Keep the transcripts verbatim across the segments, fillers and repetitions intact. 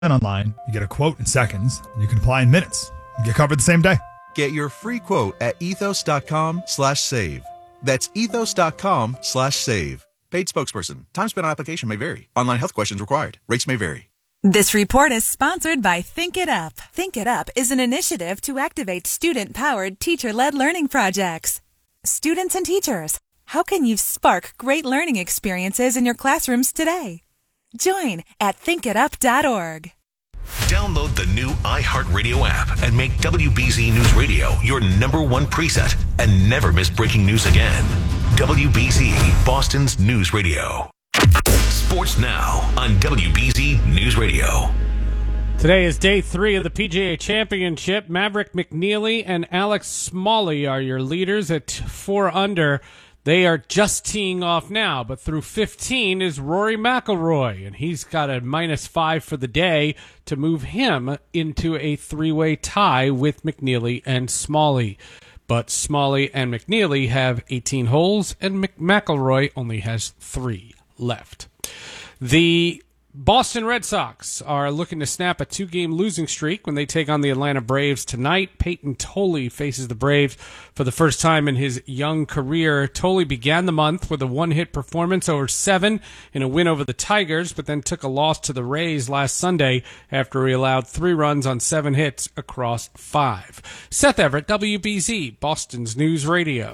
online. You get a quote in seconds, and you can apply in minutes. You get covered the same day. Get your free quote at ethos.com slash save. That's ethos.com slash save. Paid spokesperson. Time spent on application may vary. Online health questions required. Rates may vary. This report is sponsored by Think It Up. Think It Up is an initiative to activate student-powered, teacher-led learning projects. Students and teachers, how can you spark great learning experiences in your classrooms today? Join at think it up dot org. Download the new iHeartRadio app and make W B Z News Radio your number one preset and never miss breaking news again. W B Z, Boston's news radio. Sports now on W B Z News Radio. Today is day three of the P G A Championship. Maverick McNealy and Alex Smalley are your leaders at four under. They are just teeing off now, but through fifteen is Rory McIlroy, and he's got a minus five for the day to move him into a three-way tie with McNealy and Smalley. But Smalley and McNealy have eighteen holes, and Mc- McIlroy only has three left. The Boston Red Sox are looking to snap a two-game losing streak when they take on the Atlanta Braves tonight. Peyton Tolley faces the Braves for the first time in his young career. Tolley began the month with a one-hit performance over seven in a win over the Tigers, but then took a loss to the Rays last Sunday after he allowed three runs on seven hits across five. Seth Everett, W B Z, Boston's News Radio.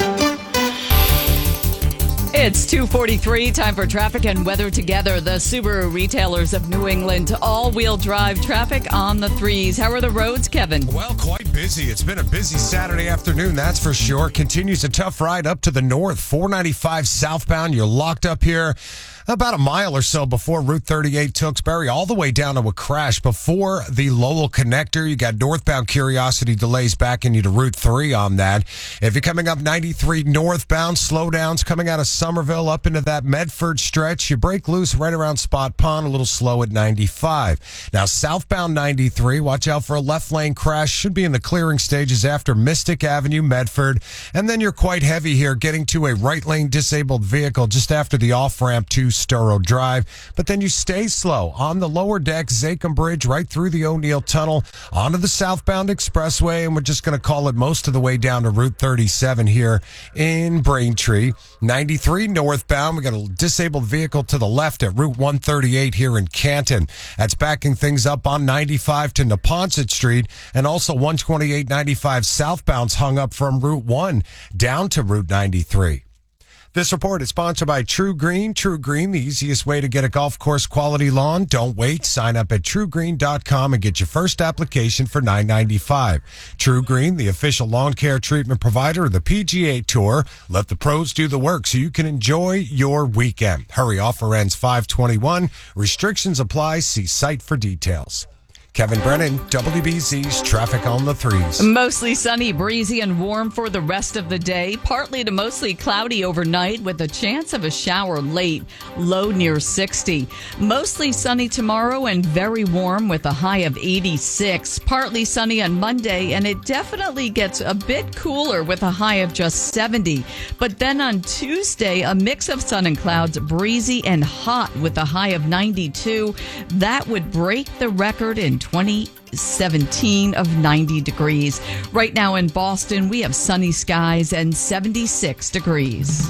It's two forty-three, time for traffic and weather together. The Subaru retailers of New England, all-wheel drive traffic on the threes. How are the roads, Kevin? Well, quite busy. It's been a busy Saturday afternoon, that's for sure. Continues a tough ride up to the north. four ninety-five southbound. You're locked up here about a mile or so before Route thirty-eight Tewksbury, all the way down to a crash before the Lowell connector. You got northbound Curiosity delays backing you to Route three on that. If you're coming up ninety-three northbound, slowdowns coming out of Somerville up into that Medford stretch. You break loose right around Spot Pond, a little slow at ninety-five. Now, southbound ninety-three, watch out for a left lane crash. Should be in the clearing stages after Mystic Avenue, Medford. And then you're quite heavy here getting to a right lane disabled vehicle just after the off-ramp to Storrow Drive, but then you stay slow on the lower deck, Zachem Bridge, right through the O'Neill Tunnel, onto the southbound expressway, and we're just going to call it most of the way down to Route thirty-seven here in Braintree. ninety-three northbound, we got a disabled vehicle to the left at Route one thirty-eight here in Canton. That's backing things up on ninety-five to Neponset Street, and also one twenty-eight ninety-five southbound's hung up from Route one down to Route ninety-three. This report is sponsored by True Green. True Green, the easiest way to get a golf course quality lawn. Don't wait. Sign up at true green dot com and get your first application for nine ninety-five. True Green, the official lawn care treatment provider of the P G A Tour. Let the pros do the work so you can enjoy your weekend. Hurry, offer ends five twenty-one. Restrictions apply. See site for details. Kevin Brennan, W B Z's Traffic on the Threes. Mostly sunny, breezy, and warm for the rest of the day. Partly to mostly cloudy overnight with a chance of a shower late, low near sixty. Mostly sunny tomorrow and very warm with a high of eighty-six. Partly sunny on Monday, and it definitely gets a bit cooler with a high of just seventy. But then on Tuesday, a mix of sun and clouds, breezy and hot with a high of ninety-two. That would break the record in twenty seventeen of ninety degrees. Right now in Boston, we have sunny skies and seventy-six degrees.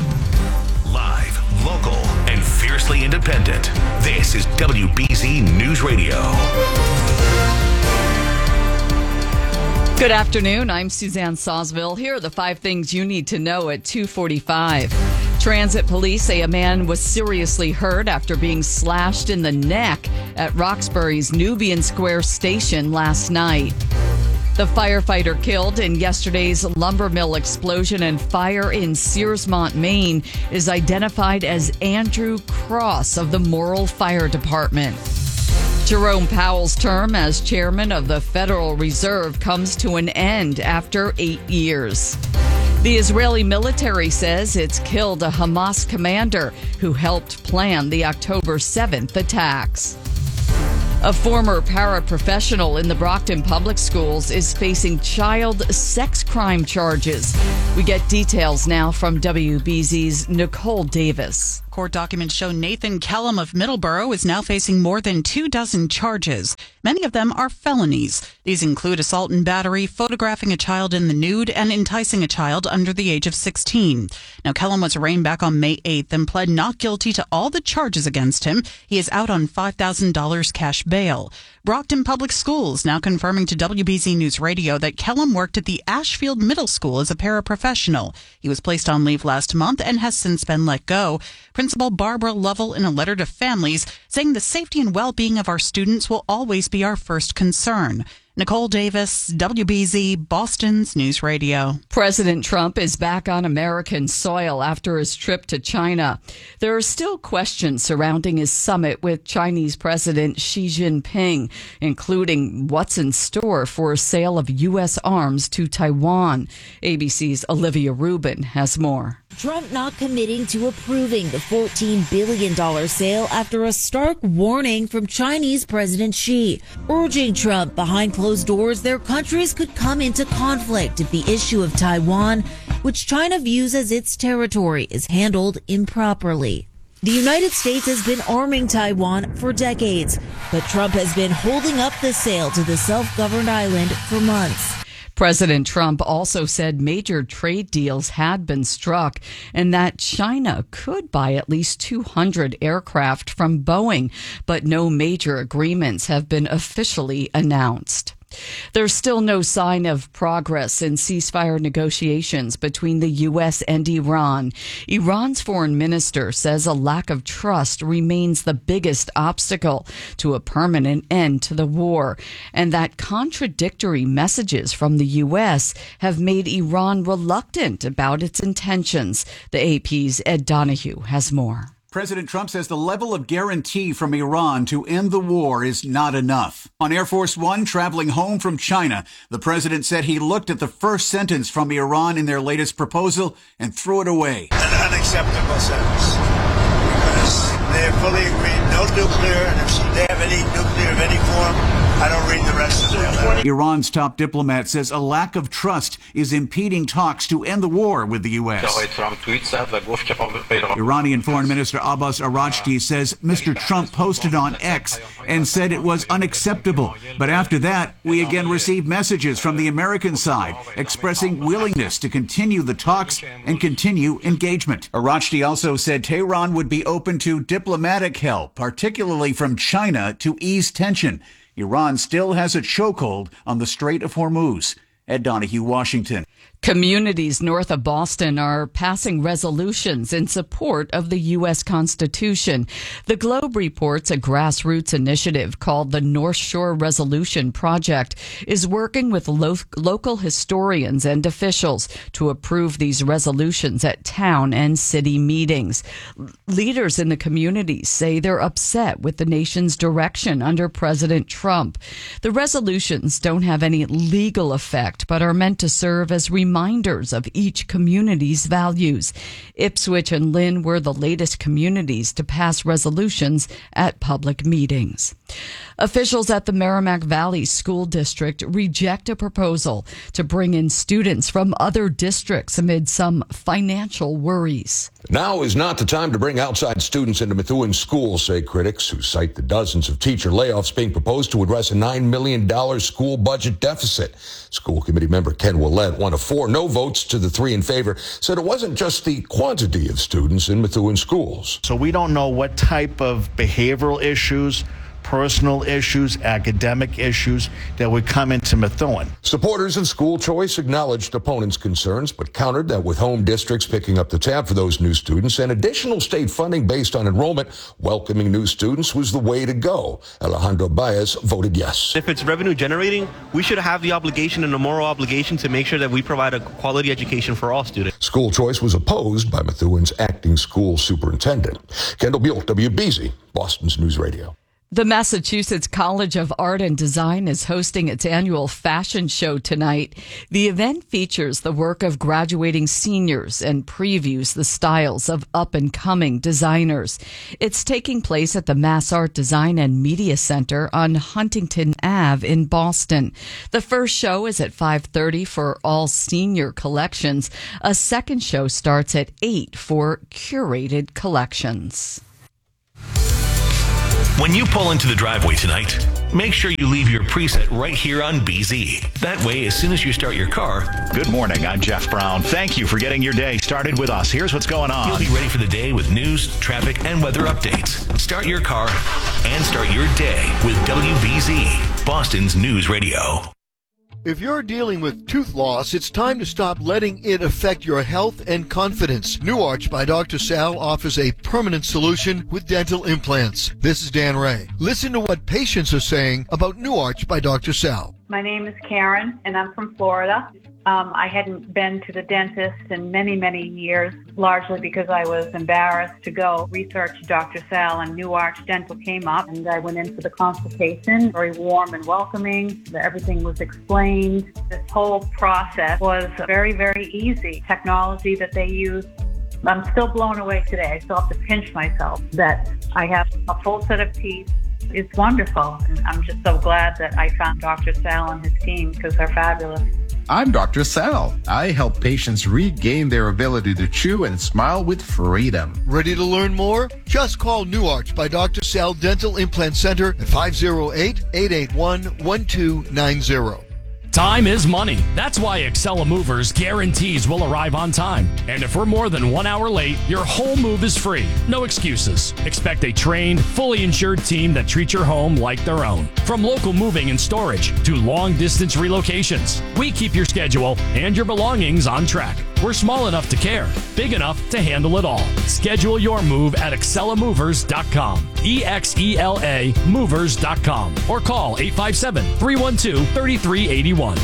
Live, local, and fiercely independent. This is W B Z News Radio. Good afternoon. I'm Suzanne Sawsville. Here are the five things you need to know at two forty-five. Transit police say a man was seriously hurt after being slashed in the neck at Roxbury's Nubian Square station last night. The firefighter killed in yesterday's lumber mill explosion and fire in Searsmont, Maine, is identified as Andrew Cross of the Morrill Fire Department. Jerome Powell's term as chairman of the Federal Reserve comes to an end after eight years. The Israeli military says it's killed a Hamas commander who helped plan the October seventh attacks. A former paraprofessional in the Brockton Public Schools is facing child sex crime charges. We get details now from W B Z's Nicole Davis. Court documents show Nathan Kellum of Middleborough is now facing more than two dozen charges. Many of them are felonies. These include assault and battery, photographing a child in the nude, and enticing a child under the age of sixteen. Now, Kellum was arraigned back on May eighth and pled not guilty to all the charges against him. He is out on five thousand dollars cash bail. Brockton Public Schools now confirming to W B Z News Radio that Kellum worked at the Ashfield Middle School as a paraprofessional. He was placed on leave last month and has since been let go. Principal Barbara Lovell in a letter to families saying the safety and well-being of our students will always be our first concern. Nicole Davis, W B Z, Boston's News Radio. President Trump is back on American soil after his trip to China. There are still questions surrounding his summit with Chinese President Xi Jinping, including what's in store for a sale of U S arms to Taiwan. A B C's Olivia Rubin has more. Trump not committing to approving the fourteen billion dollars sale after a stark warning from Chinese President Xi, urging Trump behind closed doors their countries could come into conflict if the issue of Taiwan, which China views as its territory, is handled improperly. The United States has been arming Taiwan for decades, but Trump has been holding up the sale to the self-governed island for months. President Trump also said major trade deals had been struck and that China could buy at least two hundred aircraft from Boeing, but no major agreements have been officially announced. There's still no sign of progress in ceasefire negotiations between the U S and Iran. Iran's foreign minister says a lack of trust remains the biggest obstacle to a permanent end to the war, and that contradictory messages from the U S have made Iran reluctant about its intentions. The A P's Ed Donahue has more. President Trump says the level of guarantee from Iran to end the war is not enough. On Air Force One, traveling home from China, the president said he looked at the first sentence from Iran in their latest proposal and threw it away. An unacceptable sentence, because they fully agreed no nuclear, and if they have any nuclear of any form, I don't read the rest of the letter. Iran's top diplomat says a lack of trust is impeding talks to end the war with the U S. Iranian Foreign Minister Abbas Araghchi says Mister Trump posted on X and said it was unacceptable. But after that, we again received messages from the American side expressing willingness to continue the talks and continue engagement. Araghchi also said Tehran would be open to diplomatic help, particularly from China, to ease tension. Iran still has a chokehold on the Strait of Hormuz. Ed Donahue, Washington. Communities north of Boston are passing resolutions in support of the U S Constitution. The Globe reports a grassroots initiative called the North Shore Resolution Project is working with lo- local historians and officials to approve these resolutions at town and city meetings. Leaders in the communities say they're upset with the nation's direction under President Trump. The resolutions don't have any legal effect, but are meant to serve as reminders of each community's values. Ipswich and Lynn were the latest communities to pass resolutions at public meetings. Officials at the Merrimack Valley School District reject a proposal to bring in students from other districts amid some financial worries. Now is not the time to bring outside students into Methuen schools, say critics, who cite the dozens of teacher layoffs being proposed to address a nine million dollars school budget deficit. School committee member Ken Willett, one of four no votes to the three in favor, said it wasn't just the quantity of students in Methuen schools. So we don't know what type of behavioral issues, personal issues, academic issues that would come into Methuen. Supporters of school choice acknowledged opponents' concerns, but countered that with home districts picking up the tab for those new students and additional state funding based on enrollment, welcoming new students was the way to go. Alejandro Baez voted yes. If it's revenue generating, we should have the obligation and a moral obligation to make sure that we provide a quality education for all students. School choice was opposed by Methuen's acting school superintendent. Kendall Buell, W B Z, Boston's News Radio. The Massachusetts College of Art and Design is hosting its annual fashion show tonight. The event features the work of graduating seniors and previews the styles of up-and-coming designers. It's taking place at the Mass Art Design and Media Center on Huntington Avenue in Boston. The first show is at five thirty for all senior collections. A second show starts at eight for curated collections. When you pull into the driveway tonight, make sure you leave your preset right here on B Z. That way, as soon as you start your car... Good morning, I'm Jeff Brown. Thank you for getting your day started with us. Here's what's going on. You'll be ready for the day with news, traffic, and weather updates. Start your car and start your day with W B Z, Boston's News Radio. If you're dealing with tooth loss, it's time to stop letting it affect your health and confidence. New Arch by Doctor Sal offers a permanent solution with dental implants. This is Dan Ray. Listen to what patients are saying about New Arch by Doctor Sal. My name is Karen, and I'm from Florida. Um, I hadn't been to the dentist in many, many years, largely because I was embarrassed to go research Doctor Sal, and New Arch Dental came up, and I went in for the consultation, very warm and welcoming. Everything was explained. This whole process was very, very easy. Technology that they use, I'm still blown away today. I still have to pinch myself that I have a full set of teeth. It's wonderful, and I'm just so glad that I found Doctor Sal and his team because they're fabulous. I'm Doctor Sal. I help patients regain their ability to chew and smile with freedom. Ready to learn more? Just call New Arch by Doctor Sal Dental Implant Center at five oh eight, eight eight one, one two nine zero. Time is money. That's why Excella Movers guarantees we'll arrive on time. And if we're more than one hour late, your whole move is free. No excuses. Expect a trained, fully insured team that treats your home like their own. From local moving and storage to long-distance relocations, we keep your schedule and your belongings on track. We're small enough to care, big enough to handle it all. Schedule your move at excella movers dot com. E X E L A movers dot com. Or call eight five seven, three one two, three three eight one.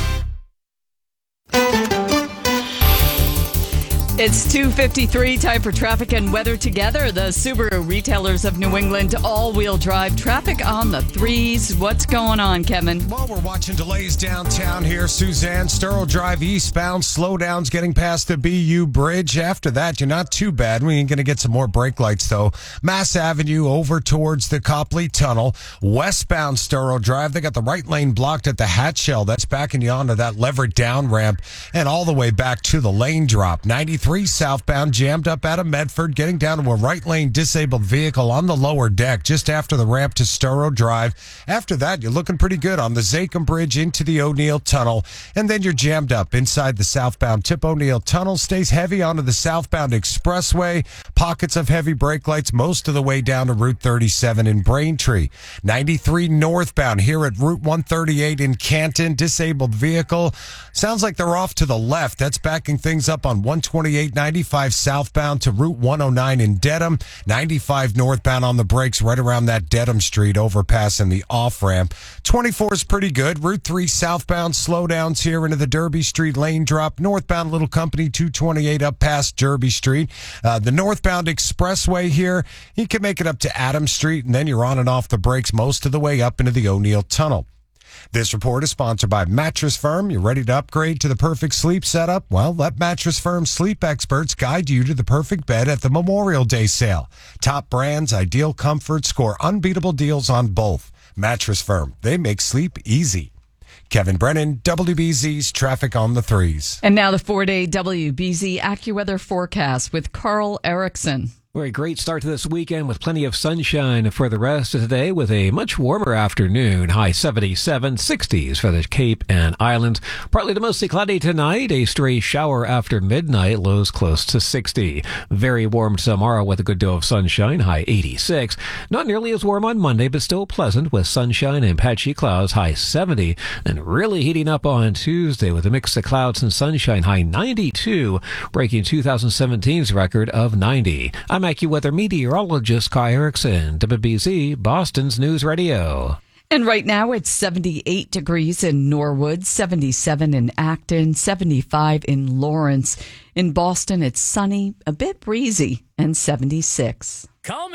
It's two fifty-three, time for traffic and weather together. The Subaru retailers of New England, all-wheel drive traffic on the threes. What's going on, Kevin? Well, we're watching delays downtown here. Suzanne, Sterl Drive eastbound, slowdowns getting past the B U Bridge. After that, you're not too bad. We ain't going to get some more brake lights, though. Mass Avenue over towards the Copley Tunnel. Westbound Sterl Drive, they got the right lane blocked at the Hatchell. That's backing you onto that levered down ramp and all the way back to the lane drop. ninety-three southbound jammed up out of Medford, getting down to a right lane disabled vehicle on the lower deck just after the ramp to Storrow Drive. After that, you're looking pretty good on the Zachem Bridge into the O'Neill Tunnel, and then you're jammed up inside the southbound Tip O'Neill Tunnel. Stays heavy onto the southbound expressway. Pockets of heavy brake lights most of the way down to Route thirty-seven in Braintree. ninety-three northbound here at Route one thirty-eight in Canton, disabled vehicle. Sounds like they're off to the left. That's backing things up on one twenty-eight ninety-five southbound to Route one oh nine in Dedham. ninety-five northbound on the brakes right around that Dedham Street overpass and the off-ramp. twenty-four is pretty good. Route three southbound slowdowns here into the Derby Street lane drop. Northbound Little Company two twenty-eight up past Derby Street. Uh, the northbound expressway here, you can make it up to Adams Street, and then you're on and off the brakes most of the way up into the O'Neill Tunnel. This report is sponsored by Mattress Firm. You're ready to upgrade to the perfect sleep setup? Well, let Mattress Firm's sleep experts guide you to the perfect bed at the Memorial Day sale. Top brands, ideal comfort, score unbeatable deals on both. Mattress Firm, they make sleep easy. Kevin Brennan, W B Z's Traffic on the Threes. And now the four-day W B Z AccuWeather forecast with Carl Erickson. Well, a great start to this weekend with plenty of sunshine for the rest of today with a much warmer afternoon. High seventy-seven, sixties for the Cape and Islands. Partly to mostly cloudy tonight. A stray shower after midnight. Lows close to sixty. Very warm tomorrow with a good deal of sunshine. High eighty-six. Not nearly as warm on Monday, but still pleasant with sunshine and patchy clouds. High seventy. And really heating up on Tuesday with a mix of clouds and sunshine. High ninety-two. Breaking two thousand seventeen's record of ninety. I'm AccuWeather meteorologist Kai Erickson, W B Z, Boston's News Radio. And right now it's seventy-eight degrees in Norwood, seventy-seven in Acton, seventy-five in Lawrence. In Boston, it's sunny, a bit breezy, and seventy-six. Coleman,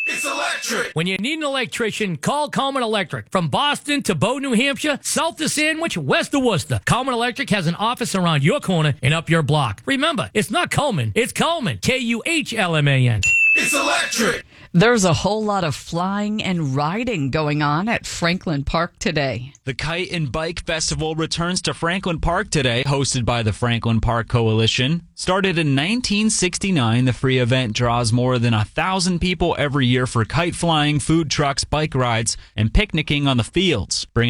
It's electric. When you need an electrician, call Coleman Electric. From Boston to Bow, New Hampshire, south to Sandwich, west to Worcester, Coleman Electric has an office around your corner and up your block. Remember, it's not Coleman, it's Coleman. K U H L M A N. It's electric. There's a whole lot of flying and riding going on at Franklin Park today. The Kite and Bike Festival returns to Franklin Park today, hosted by the Franklin Park Coalition. Started in nineteen sixty-nine, the free event draws more than a thousand people every year for kite flying, food trucks, bike rides, and picnicking on the fields. Bring